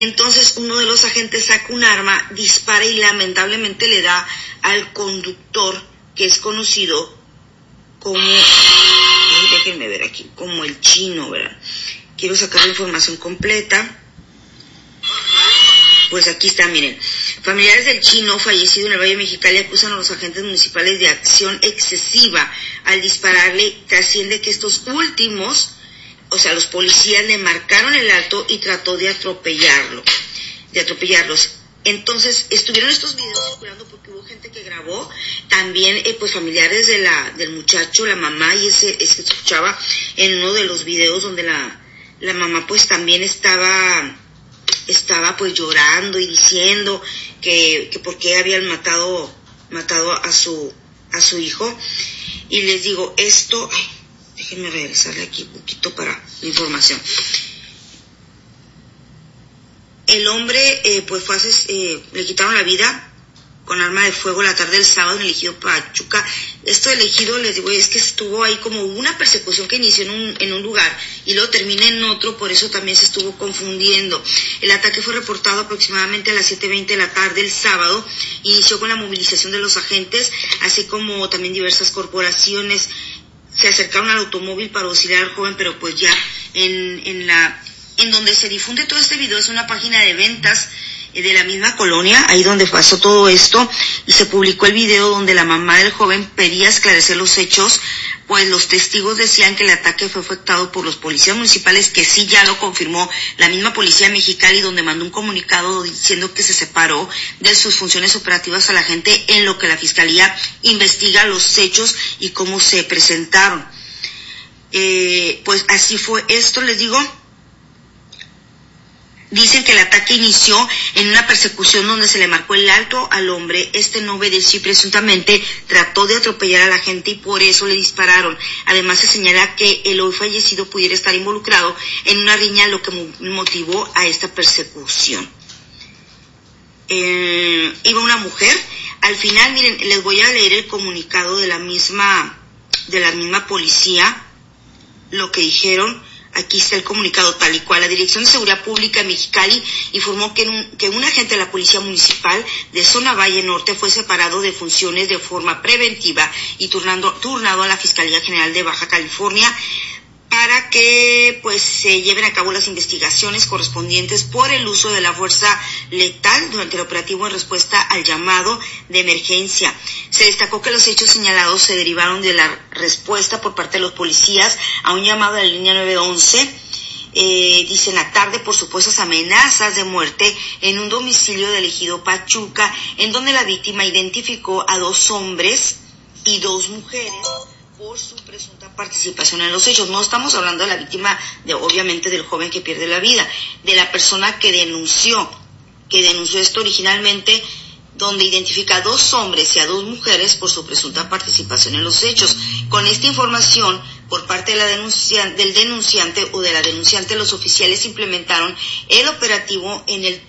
Entonces uno de los agentes saca un arma, dispara y lamentablemente le da al conductor, que es conocido como, déjenme ver aquí, como el chino, ¿verdad? Quiero sacar la información completa. Pues aquí está, miren. Familiares del chino fallecido en el Valle de Mexicali acusan a los agentes municipales de acción excesiva al dispararle. Trasciende que estos últimos, o sea, los policías le marcaron el alto y trató de atropellarlos. Entonces, estuvieron estos videos circulando porque hubo gente que grabó, también pues familiares del muchacho, la mamá, y ese se escuchaba en uno de los videos donde la mamá pues también estaba pues llorando y diciendo que por qué habían matado a su hijo. Y les digo esto, déjenme regresarle aquí un poquito para la información. El hombre pues le quitaron la vida con arma de fuego la tarde del sábado en el ejido Pachuca. Esto del ejido, les digo, es que estuvo ahí como una persecución que inició en un lugar y luego termina en otro, por eso también se estuvo confundiendo. El ataque fue reportado aproximadamente a las 7:20 de la tarde el sábado. Inició con la movilización de los agentes, así como también diversas corporaciones se acercaron al automóvil para auxiliar al joven, pero pues ya en donde se difunde todo este video es una página de ventas de la misma colonia, ahí donde pasó todo esto, y se publicó el video donde la mamá del joven pedía esclarecer los hechos, pues los testigos decían que el ataque fue efectuado por los policías municipales, que sí ya lo confirmó la misma policía de Mexicali, donde mandó un comunicado diciendo que se separó de sus funciones operativas a la gente en lo que la fiscalía investiga los hechos y cómo se presentaron. Pues así fue esto, les digo. Dicen que el ataque inició en una persecución donde se le marcó el alto al hombre. Este no obedeció y presuntamente trató de atropellar a la gente y por eso le dispararon. Además se señala que el hoy fallecido pudiera estar involucrado en una riña, lo que motivó a esta persecución. Iba una mujer. Al final, miren, les voy a leer el comunicado de la misma policía, lo que dijeron. Aquí está el comunicado tal y cual. La Dirección de Seguridad Pública de Mexicali informó que un agente de la Policía Municipal de Zona Valle Norte fue separado de funciones de forma preventiva y turnado a la Fiscalía General de Baja California para que pues se lleven a cabo las investigaciones correspondientes por el uso de la fuerza letal durante el operativo en respuesta al llamado de emergencia. Se destacó que los hechos señalados se derivaron de la respuesta por parte de los policías a un llamado de la línea 911, dicen la tarde, por supuestas amenazas de muerte en un domicilio del ejido Pachuca, en donde la víctima identificó a 2 hombres y 2 mujeres por su presunta participación en los hechos. No estamos hablando de la víctima, obviamente del joven que pierde la vida, de la persona que denunció esto originalmente, donde identifica a 2 hombres y a 2 mujeres por su presunta participación en los hechos. Con esta información, por parte de del denunciante o de la denunciante, los oficiales implementaron el operativo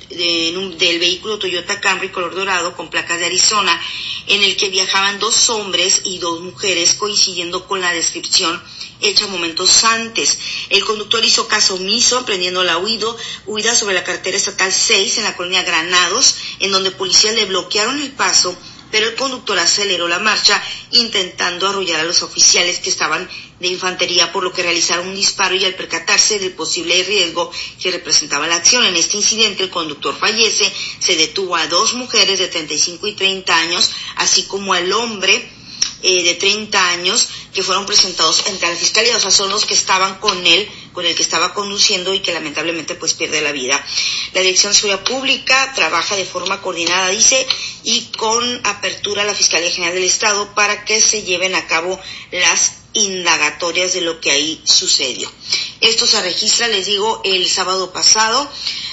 del vehículo Toyota Camry color dorado con placas de Arizona, en el que viajaban 2 hombres y 2 mujeres, coincidiendo con la descripción hecha momentos antes. El conductor hizo caso omiso, emprendiendo la huida sobre la carretera estatal 6 en la colonia Granados, en donde policías le bloquearon el paso, pero el conductor aceleró la marcha intentando arrollar a los oficiales que estaban de infantería, por lo que realizaron un disparo y al percatarse del posible riesgo que representaba la acción. En este incidente el conductor fallece. Se detuvo a 2 mujeres de 35 y 30 años, así como al hombre de 30 años, que fueron presentados ante la fiscalía. O sea, son los que estaban con el que estaba conduciendo y que lamentablemente pues pierde la vida. La Dirección de Seguridad Pública trabaja de forma coordinada, dice, y con apertura a la Fiscalía General del Estado para que se lleven a cabo las indagatorias de lo que ahí sucedió. Esto se registra, les digo, el sábado pasado.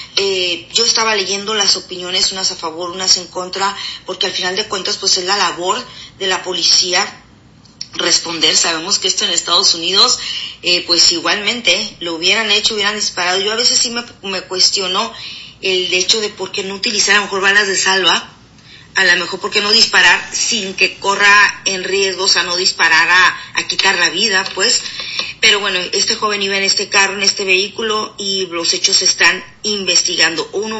Yo estaba leyendo las opiniones, unas a favor, unas en contra, porque al final de cuentas pues es la labor de la policía responder. Sabemos que esto en Estados Unidos pues igualmente lo hubieran hecho, hubieran disparado. Yo a veces sí me cuestiono el hecho de por qué no utilizar a lo mejor balas de salva, a lo mejor por qué no disparar sin que corra en riesgo, o sea, no disparar a quitar la vida, pues. Pero bueno, este joven iba en este carro, en este vehículo, y los hechos se están investigando.